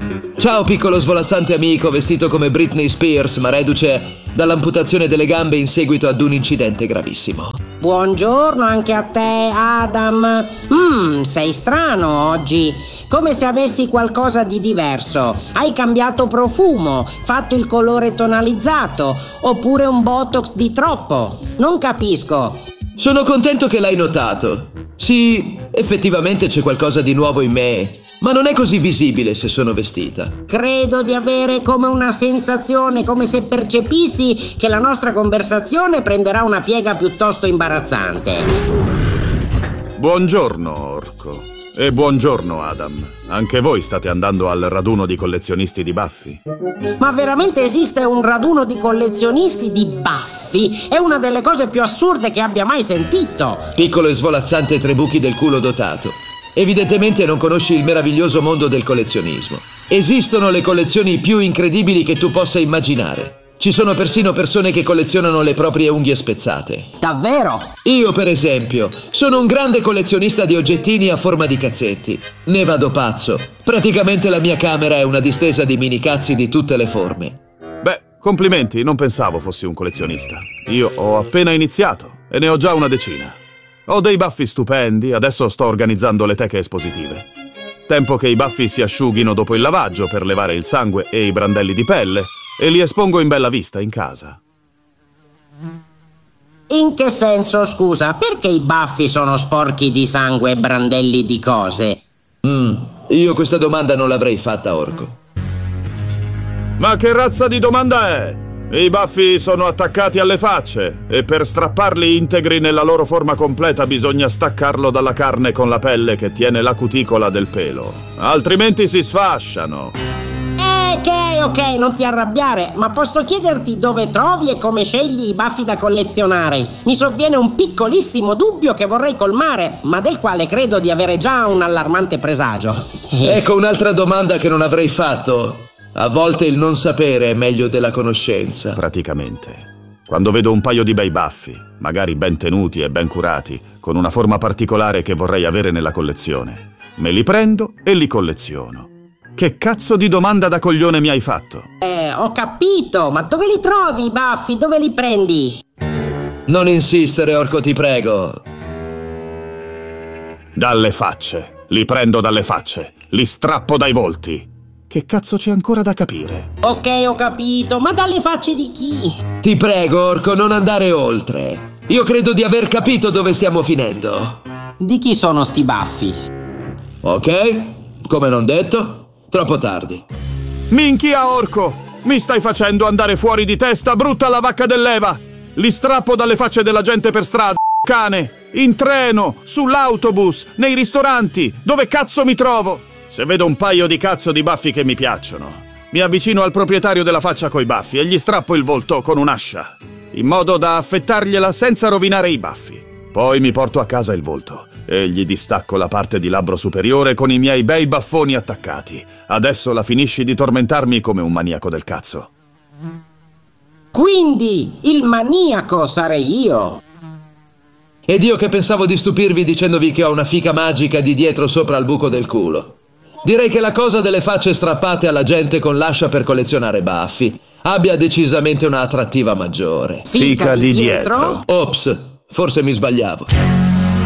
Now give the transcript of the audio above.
Ciao piccolo svolazzante amico vestito come Britney Spears ma reduce dall'amputazione delle gambe in seguito ad un incidente gravissimo. Buongiorno anche a te, Adam. Sei strano oggi. Come se avessi qualcosa di diverso. Hai cambiato profumo, fatto il colore tonalizzato, oppure un botox di troppo. Non capisco. Sono contento che l'hai notato. Sì, effettivamente c'è qualcosa di nuovo in me, ma non è così visibile se sono vestita. Credo di avere come una sensazione, come se percepissi che la nostra conversazione prenderà una piega piuttosto imbarazzante. Buongiorno, Orco. E buongiorno, Adam. Anche voi state andando al raduno di collezionisti di baffi? Ma veramente esiste un raduno di collezionisti di baffi? È una delle cose più assurde che abbia mai sentito. Piccolo e svolazzante trebucchi del culo dotato. Evidentemente non conosci il meraviglioso mondo del collezionismo. Esistono le collezioni più incredibili che tu possa immaginare. Ci sono persino persone che collezionano le proprie unghie spezzate. Davvero? Io, per esempio, sono un grande collezionista di oggettini a forma di cazzetti. Ne vado pazzo. Praticamente la mia camera è una distesa di mini cazzi di tutte le forme. Beh, complimenti, non pensavo fossi un collezionista. Io ho appena iniziato e ne ho già una decina. Ho dei baffi stupendi, adesso sto organizzando le teche espositive. Tempo che i baffi si asciughino dopo il lavaggio per levare il sangue e i brandelli di pelle e li espongo in bella vista in casa. In che senso, scusa? Perché i baffi sono sporchi di sangue e brandelli di cose? Io questa domanda non l'avrei fatta, Orco. Ma che razza di domanda è? I baffi sono attaccati alle facce e per strapparli integri nella loro forma completa bisogna staccarlo dalla carne con la pelle che tiene la cuticola del pelo, altrimenti si sfasciano. Ok, non ti arrabbiare, ma posso chiederti dove trovi e come scegli i baffi da collezionare? Mi sovviene un piccolissimo dubbio che vorrei colmare, ma del quale credo di avere già un allarmante presagio. Ecco un'altra domanda che non avrei fatto. A volte il non sapere è meglio della conoscenza. Praticamente. Quando vedo un paio di bei baffi, magari ben tenuti e ben curati, con una forma particolare che vorrei avere nella collezione, me li prendo e li colleziono. Che cazzo di domanda da coglione mi hai fatto? Ho capito, ma dove li trovi i baffi? Dove li prendi? Non insistere, Orco, ti prego. Dalle facce. Li prendo dalle facce. Li strappo dai volti. Che cazzo c'è ancora da capire? Ok, ho capito, ma dalle facce di chi? Ti prego, Orco, non andare oltre. Io credo di aver capito dove stiamo finendo. Di chi sono sti baffi? Ok, come non detto, troppo tardi. Minchia, Orco! Mi stai facendo andare fuori di testa, brutta la vacca dell'Eva! Li strappo dalle facce della gente per strada, cane! In treno, sull'autobus, nei ristoranti, dove cazzo mi trovo? Se vedo un paio di cazzo di baffi che mi piacciono, mi avvicino al proprietario della faccia coi baffi e gli strappo il volto con un'ascia, in modo da affettargliela senza rovinare i baffi. Poi mi porto a casa il volto e gli distacco la parte di labbro superiore con i miei bei baffoni attaccati. Adesso la finisci di tormentarmi come un maniaco del cazzo. Quindi il maniaco sarei io. Ed io che pensavo di stupirvi dicendovi che ho una fica magica di dietro sopra il buco del culo. Direi che la cosa delle facce strappate alla gente con l'ascia per collezionare baffi abbia decisamente una attrattiva maggiore. Fica di dietro? Ops, forse mi sbagliavo.